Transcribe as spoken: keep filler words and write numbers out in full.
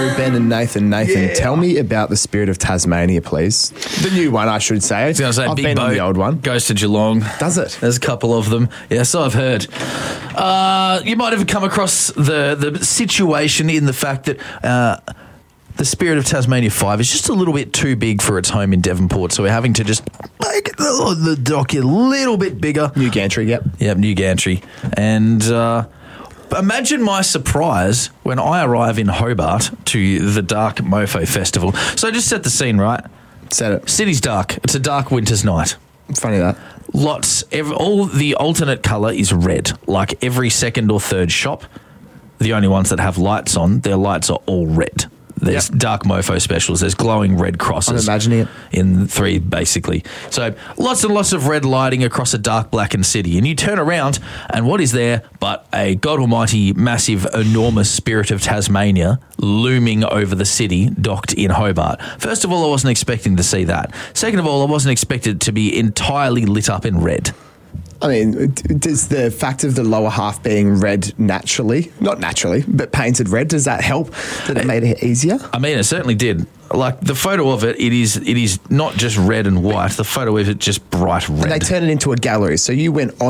Ben and Nathan. Nathan, Yeah. tell me about the Spirit of Tasmania, please. The new one, I should say. I was going to say, I've big been boat on the old one. goes to Geelong. Does it? There's a couple of them. Yes, I've heard. Uh, you might have come across the, the situation in the fact that uh, the Spirit of Tasmania five is just a little bit too big for its home in Devonport, so we're having to just make the, the dock a little bit bigger. New Gantry, yep. Yep, New Gantry. And uh, imagine my surprise when I arrive in Hobart to the Dark Mofo Festival. So just set the scene, right? Said it. City's dark. It's a dark winter's night. Funny that. Lots, every, all the alternate colour is red. Like every second or third shop, the only ones that have lights on, their lights are all red. There's Yep. dark mofo specials. There's glowing red crosses. I'm imagining it. In three, basically. So lots and lots of red lighting across a dark blackened city. And you turn around, and what is there but a God Almighty, massive, enormous Spirit of Tasmania looming over the city, docked in Hobart. First of all, I wasn't expecting to see that. Second of all, I wasn't expected to be entirely lit up in red. I mean, does the fact of the lower half being red naturally, not naturally, but painted red, does that help? Did it make it easier? I mean, it certainly did. Like the photo of it, it is it is not just red and white. The photo of it just bright red. And they turn it into a gallery. So you went on